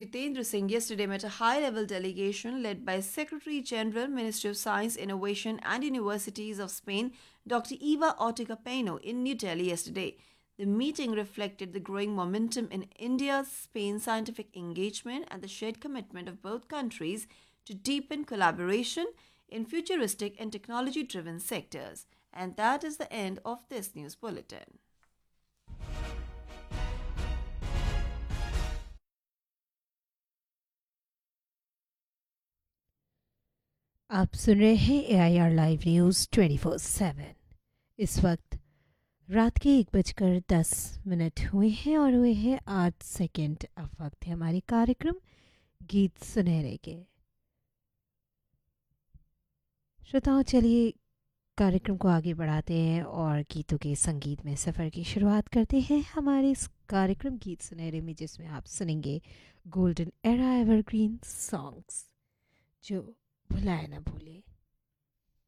Jitendra Singh yesterday met a high level delegation led by Secretary General, Ministry of Science, Innovation and Universities of Spain, Dr. Eva Ortega Peno, in New Delhi yesterday. The meeting reflected the growing momentum in India Spain scientific engagement and the shared commitment of both countries to deepen collaboration in futuristic and technology driven sectors. And that is the end of this news bulletin. आप सुन रहे हैं AIR live news 24/7। इस वक्त रात के 1:10 हुए हैं और हुए हैं 8 सेकेंड। अब वक्त है हमारे कार्यक्रम गीत सुनहरे के। श्रोताओं, चलिए कार्यक्रम को आगे बढ़ाते हैं और गीतों के संगीत में सफ़र की शुरुआत करते हैं हमारे इस कार्यक्रम गीत सुनहरे में, जिसमें आप सुनेंगे गोल्डन एरा एवरग्रीन सॉन्ग्स जो भुलाए ना भूले।